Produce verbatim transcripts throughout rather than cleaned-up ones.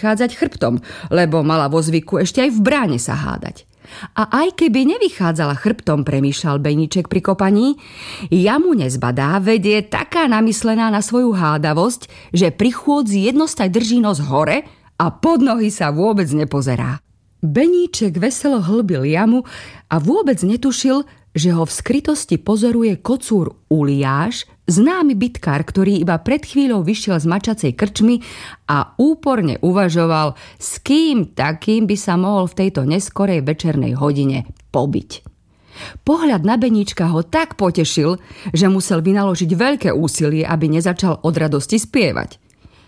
vychádzať chrbtom, lebo mala vo zvyku ešte aj v bráne sa hádať. A aj keby nevychádzala chrbtom, premýšľal Beníček pri kopaní, jamu nezbadá, vedie taká namyslená na svoju hádavosť, že pri chôdzi jednostaj drží nos hore a pod nohy sa vôbec nepozerá. Beníček veselo hlbil jamu a vôbec netušil, že ho v skrytosti pozoruje kocúr Uliáš, známy bitkár, ktorý iba pred chvíľou vyšiel z mačacej krčmy a úporne uvažoval, s kým takým by sa mohol v tejto neskorej večernej hodine pobiť. Pohľad na Beníčka ho tak potešil, že musel vynaložiť veľké úsilie, aby nezačal od radosti spievať.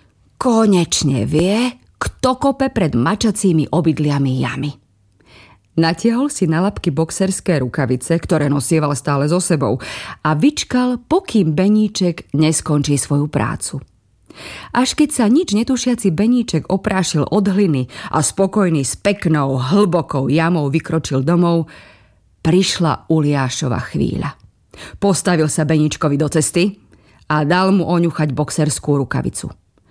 Konečne vie, kto kope pred mačacími obydliami jamy. Natiahol si na labky boxerské rukavice, ktoré nosieval stále so sebou, a vyčkal, pokým Beníček neskončí svoju prácu. Až keď sa nič netušiaci Beníček oprášil od hliny a spokojný s peknou, hlbokou jamou vykročil domov, prišla Uliášova chvíľa. Postavil sa Beníčkovi do cesty a dal mu oňuchať boxerskú rukavicu.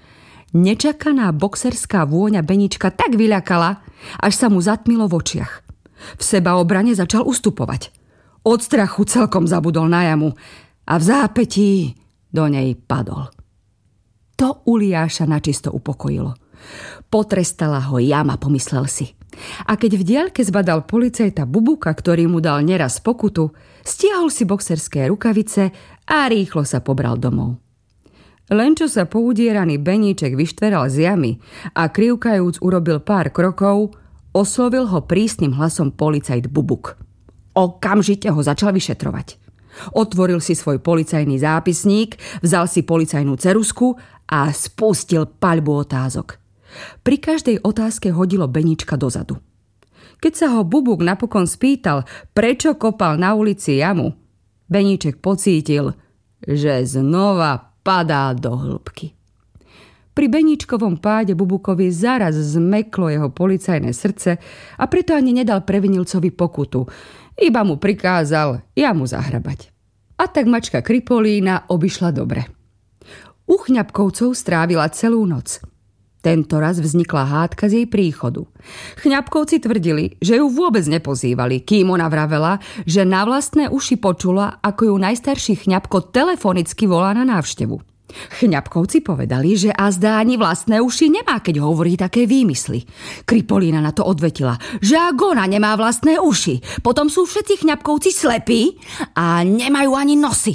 Nečakaná boxerská vôňa Beníčka tak vyľakala, až sa mu zatmilo v očiach. V sebaobrane začal ustupovať. Od strachu celkom zabudol na jamu a v zápätí do nej padol. To Uliáša načisto upokojilo. Potrestala ho jama, pomyslel si. A keď v diaľke zbadal policajta Bubuka, ktorý mu dal neraz pokutu, stiahol si boxerské rukavice a rýchlo sa pobral domov. Len čo sa poudieraný Beníček vyštveral z jamy a krivkajúc urobil pár krokov, oslovil ho prísnym hlasom policajt Bubuk. Okamžite ho začal vyšetrovať. Otvoril si svoj policajný zápisník, vzal si policajnú ceruzku a spustil paľbu otázok. Pri každej otázke hodilo Beníčka dozadu. Keď sa ho Bubuk napokon spýtal, prečo kopal na ulici jamu, Beníček pocítil, že znova padá do hĺbky. Pri Beníčkovom páde Bubukovi zaraz zmeklo jeho policajné srdce a preto ani nedal previnilcovi pokutu. Iba mu prikázal jamu zahrabať. A tak mačka Kripolína obišla dobre. U Chňapkovcov strávila celú noc. Tento raz vznikla hádka z jej príchodu. Chňapkovci tvrdili, že ju vôbec nepozývali, kým ona vravela, že na vlastné uši počula, ako ju najstarší Chňapko telefonicky volá na návštevu. Chňapkovci povedali, že azda ani vlastné uši nemá, keď hovorí také výmysly. Kripolína na to odvetila, že ak ona nemá vlastné uši, potom sú všetci Chňapkovci slepí a nemajú ani nosy.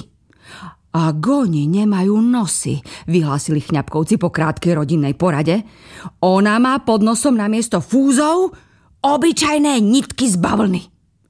A oni nemajú nosy, vyhlásili Chňapkovci po krátkej rodinnej porade. Ona má pod nosom namiesto fúzov obyčajné nitky z bavlny.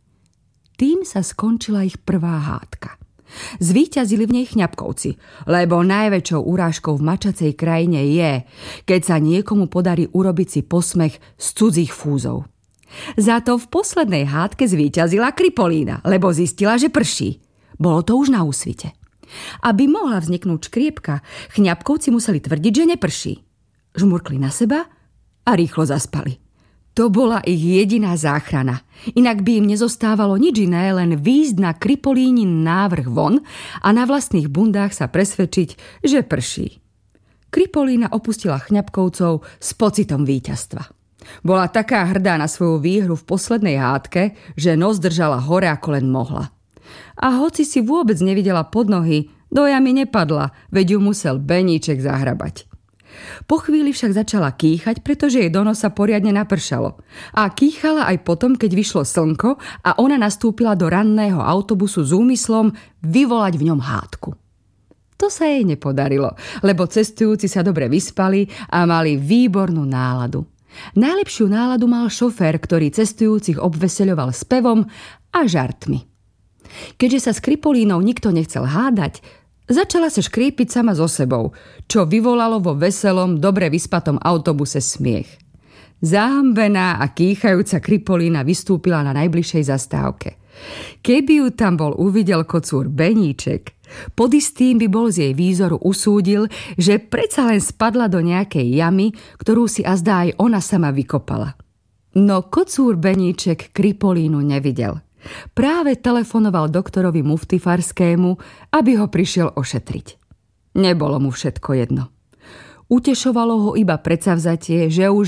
Tým sa skončila ich prvá hádka. Zvíťazili v nej Chňapkovci, lebo najväčšou urážkou v mačacej krajine je, keď sa niekomu podarí urobiť si posmech z cudzích fúzov. Za to v poslednej hádke zvíťazila Kripolína, lebo zistila, že prší. Bolo to už na úsvite. Aby mohla vzniknúť škriepka, Chňapkovci museli tvrdiť, že neprší. Žmurkli na seba a rýchlo zaspali. To bola ich jediná záchrana. Inak by im nezostávalo nič iné, len výjsť na Kripolínin návrh von a na vlastných bundách sa presvedčiť, že prší. Kripolína opustila Chňapkovcov s pocitom víťazstva. Bola taká hrdá na svoju výhru v poslednej hádke, že nos držala hore ako len mohla. A hoci si vôbec nevidela pod nohy, do jamy nepadla, veď ju musel Beníček zahrabať. Po chvíli však začala kýchať, pretože jej do nosa poriadne napršalo. A kýchala aj potom, keď vyšlo slnko a ona nastúpila do ranného autobusu s úmyslom vyvolať v ňom hádku. To sa jej nepodarilo, lebo cestujúci sa dobre vyspali a mali výbornú náladu. Najlepšiu náladu mal šofér, ktorý cestujúcich obveseľoval spevom a žartmi. Keďže sa s Kripolínou nikto nechcel hádať, začala sa škrípiť sama so sebou, čo vyvolalo vo veselom, dobre vyspatom autobuse smiech. Zahambená a kýchajúca Kripolína vystúpila na najbližšej zastávke. Keby ju tam bol uvidel kocúr Beníček, pod istým by bol z jej výzoru usúdil, že predsa len spadla do nejakej jamy, ktorú si azda aj ona sama vykopala. No kocúr Beníček Kripolínu nevidel. Práve telefonoval doktorovi Muftifarskému, aby ho prišiel ošetriť. Nebolo mu všetko jedno. Utešovalo ho iba predsavzatie, že už